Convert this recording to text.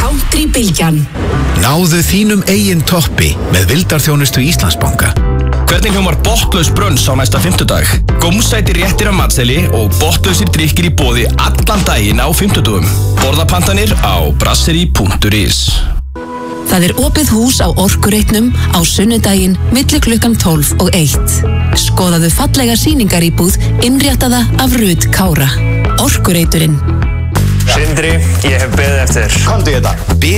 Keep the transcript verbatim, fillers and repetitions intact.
Country-bylgjan. Náðu þínum eigin toppi með vildarþjónustu Íslandsbanka. Hvernig hljómar botnlaus brönns á næsta fimmtudag? Gómsæti réttir af matseli og botnlausir drykkir í boði allan daginn á fimmtudögum. Borðapantanir á brasserie punktur is. Það er opið hús á Orkureitnum á sunnudaginn milli klukkan tólf og eitt. Skoðaðu fallega sýningaríbúð innréttaða af Rut Kára. Orkureiturinn. Sindri, ég hef beðið eftir þér. Komdu í þetta.